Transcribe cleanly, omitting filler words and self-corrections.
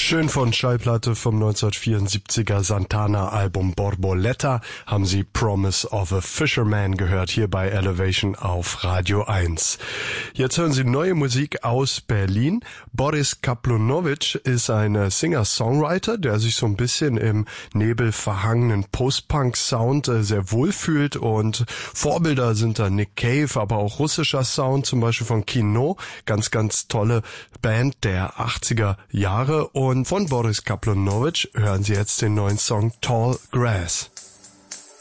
Schön von Schallplatte vom 1974er Santana-Album Borboleta haben Sie Promise of a Fisherman gehört, hier bei Elevation auf Radio 1. Jetzt hören Sie neue Musik aus Berlin. Boris Kaplunowitsch ist ein Singer-Songwriter, der sich so ein bisschen im nebelverhangenen Post-Punk-Sound sehr wohlfühlt, und Vorbilder sind da Nick Cave, aber auch russischer Sound, zum Beispiel von Kino, ganz, ganz tolle Band der 80er Jahre. Und von Boris Kaplunowitsch hören Sie jetzt den neuen Song Tall Grass.